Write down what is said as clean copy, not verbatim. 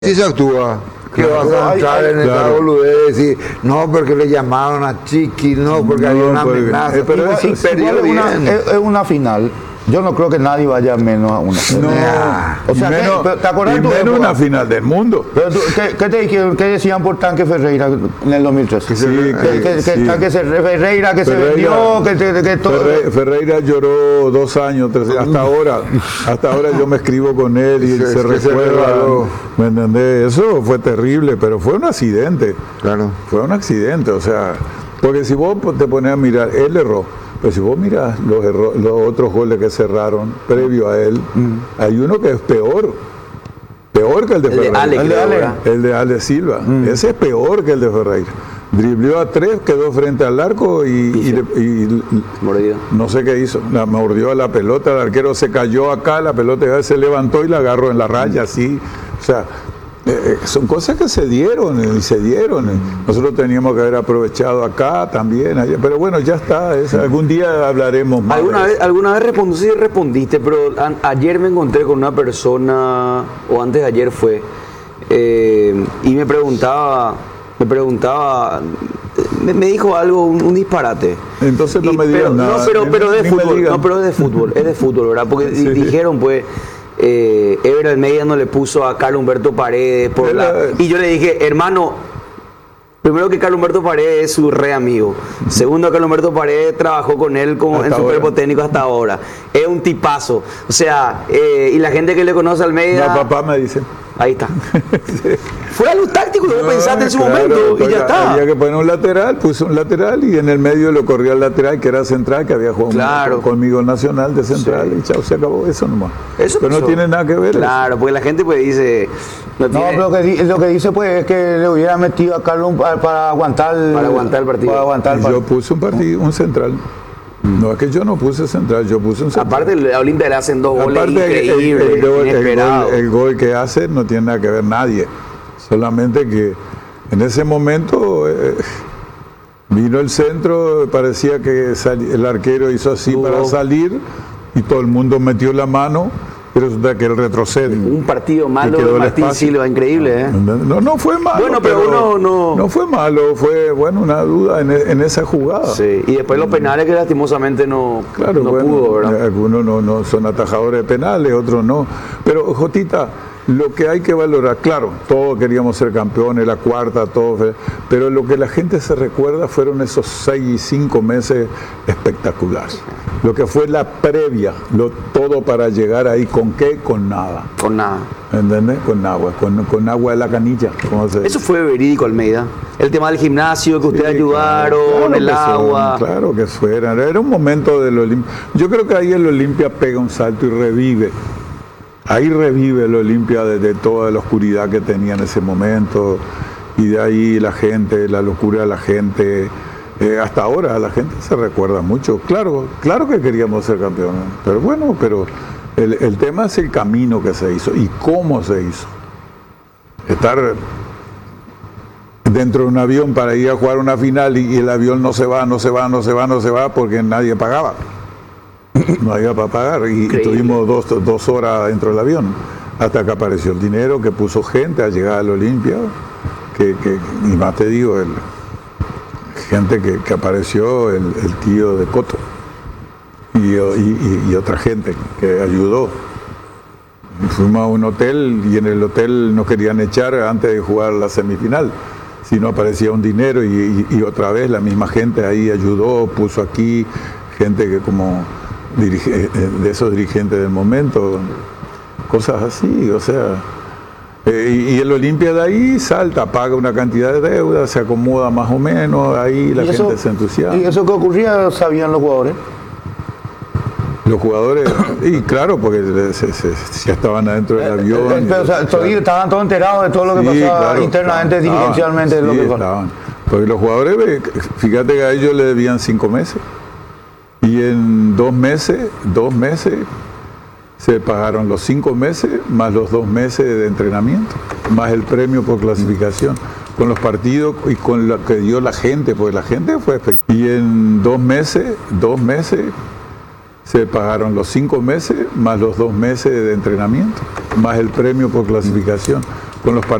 Sí se actúa. Que vas a entrar en esa boludez y no porque le llamaron a Chiqui, no porque había una amenaza. Pero Igual, eso perdió bien. Es una final. Yo no creo que nadie vaya menos a una. No, O sea, menos, ¿te acordás y tú de menos época? una final del mundo. Pero ¿qué te dijeron? ¿Qué decían por Tanque Ferreira en el 2013? Sí, que Tanque Ferreira que se Ferreira, vendió, que todo. Ferreira lloró 2 años, 3 años, hasta ahora yo me escribo con él y se recuerda, ¿me entendés? Eso fue terrible, pero fue un accidente. Claro. Fue un accidente, o sea, porque si vos te pones a mirar, él erró. Pero si vos miras los otros goles que cerraron previo a él, hay uno que es peor que el de Ferreira. El de Ale Silva. Ese es peor que el de Ferreira. Dribleó a 3, quedó frente al arco y no sé qué hizo. Mordió a la pelota, el arquero se cayó acá, la pelota se levantó y la agarró en la raya, así. O sea, son cosas que se dieron. Nosotros teníamos que haber aprovechado acá también, allá. Pero bueno, ya está. Algún día hablaremos más. ¿Alguna vez respondiste, pero ayer me encontré con una persona, o antes de ayer fue, y me preguntaba, me dijo algo, un disparate. Entonces no me digas nada. No, pero es de fútbol, es de fútbol, ¿verdad? Porque Sí. dijeron, pues, Ever Almeida no le puso a Carlos Humberto Paredes y yo le dije, hermano, primero que Carlos Humberto Paredes es su re amigo, segundo Carlos Humberto Paredes trabajó con él en su cuerpo técnico hasta ahora, es un tipazo, o sea, y la gente que le conoce a Almeida, No, papá me dice. ahí está. Fue algo táctico que vos pensaste en su momento y ya está. Había que poner un lateral, puso un lateral y en el medio lo corrió al lateral, que era central, que había jugado conmigo en Nacional de central, y chao, se acabó eso nomás. Pero no tiene nada que ver. Claro, porque la gente pues dice... Pero lo que dice pues es que le hubiera metido a Carlos para aguantar el partido. Yo puse un central. No es que yo no puse central, yo puse un central. Aparte, la Olimpia le hacen 2 goles increíbles, inesperados. El gol que hace no tiene nada que ver nadie. Solamente que en ese momento vino el centro, parecía que el arquero hizo así para salir y todo el mundo metió la mano. Pero resulta que él retrocede. Un partido malo de Martín Silva, increíble, ¿eh? No fue malo. Bueno, pero uno no... No fue malo, fue una duda en esa jugada. Sí, y después los penales que lastimosamente no pudo, ¿verdad? Algunos no son atajadores de penales, otros no. Pero, Jotita, lo que hay que valorar, claro, todos queríamos ser campeones, la cuarta, todos, pero lo que la gente se recuerda fueron esos 6 y 5 meses espectaculares. Lo que fue la previa, todo para llegar ahí, ¿con qué? Con nada. Con nada. ¿Entendés? Con agua de la canilla. Eso fue verídico, Almeida. El tema del gimnasio, que ustedes ayudaron, el agua. Claro que fuera. Era un momento del Olimpia. Yo creo que ahí el Olimpia pega un salto y revive. Ahí revive el Olimpia de toda la oscuridad que tenía en ese momento, y de ahí la gente, la locura de la gente, hasta ahora la gente se recuerda mucho. Claro que queríamos ser campeones, pero bueno, el tema es el camino que se hizo y cómo se hizo. Estar dentro de un avión para ir a jugar una final y el avión no se va porque nadie pagaba. No había para pagar y tuvimos dos horas dentro del avión hasta que apareció el dinero, que puso gente a llegar al Olimpia, y más te digo, gente que apareció, el tío de Coto y otra gente que ayudó. Fuimos a un hotel y en el hotel nos querían echar antes de jugar la semifinal, si no aparecía un dinero, y otra vez la misma gente ahí ayudó, puso aquí gente que como de esos dirigentes del momento, cosas así, o sea, y el Olimpia de ahí salta, paga una cantidad de deuda, se acomoda más o menos, ahí la gente se entusiasma. ¿Y eso que ocurría sabían los jugadores? Los jugadores, y claro, porque ya estaban adentro del avión. Pero, estaban todos enterados de todo lo que pasaba internamente, dirigencialmente. Estaban. Porque los jugadores, fíjate que a ellos le debían 5 meses. Y en 2 meses se pagaron los 5 meses más los 2 meses de entrenamiento, más el premio por clasificación, con los partidos y con lo que dio la gente, porque la gente fue espectacular. Y en 2 meses se pagaron los 5 meses más los 2 meses de entrenamiento, más el premio por clasificación, con los